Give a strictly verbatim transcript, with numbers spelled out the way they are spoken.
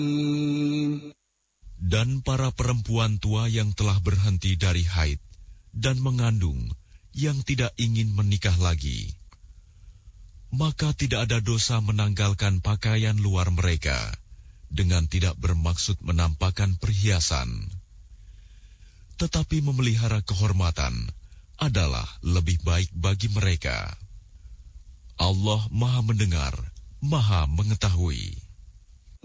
Dan para perempuan tua yang telah berhenti dari haid dan mengandung yang tidak ingin menikah lagi, maka tidak ada dosa menanggalkan pakaian luar mereka dengan tidak bermaksud menampakkan perhiasan. Tetapi memelihara kehormatan adalah lebih baik bagi mereka. Allah Maha Mendengar, Maha Mengetahui.